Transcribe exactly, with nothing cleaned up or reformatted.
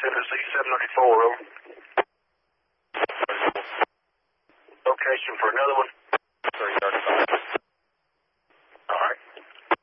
Tennessee seven ninety-four, over. Location for another one.